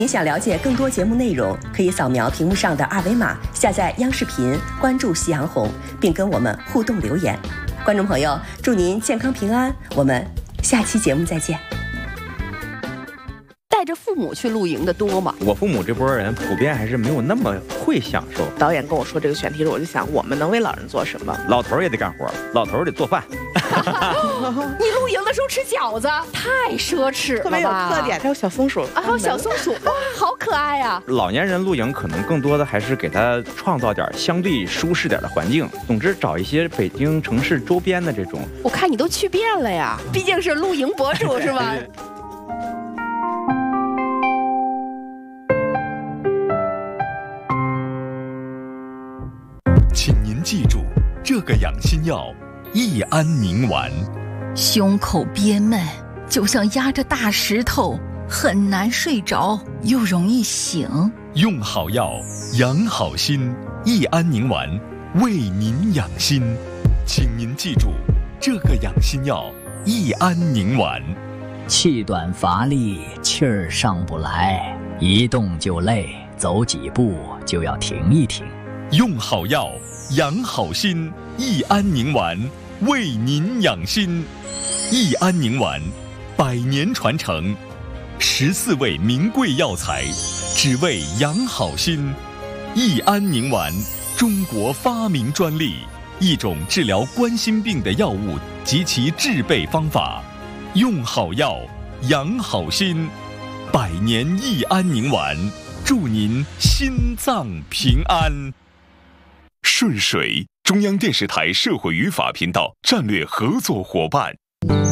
您想了解更多节目内容，可以扫描屏幕上的二维码，下载央视频，关注夕阳红，并跟我们互动留言。观众朋友，祝您健康平安，我们下期节目再见。 带着父母去露营的多吗？ 我父母这波人普遍还是没有那么会享受。 导演跟我说这个选题时，我就想，我们能为老人做什么？ 老头也得干活，老头得做饭。 你露营的时候吃饺子，太奢侈了吧， 特别有特点。还有小松鼠啊，还有小松鼠，哇，好可爱呀！ 老年人露营可能更多的还是给他创造点相对舒适点的环境。总之，找一些北京城市周边的这种。 我看你都去遍了呀，毕竟是露营博主是吧？ 请您记住，这个养心药益安宁丸。 胸口憋闷，就像压着大石头，很难睡着，又容易醒。 用好药，养好心，益安宁丸为您养心。请您记住，这个养心药益安宁丸。 气短乏力，气儿上不来，一动就累，走几步就要停一停。 用好药，养好心，益安宁丸为您养心。益安宁丸100年传承，14味名贵药材，只为养好心。益安宁丸，中国发明专利，一种治疗冠心病的药物及其制备方法。用好药，养好心，100年益安宁丸，祝您心脏平安。顺水，中央电视台社会与法频道战略合作伙伴。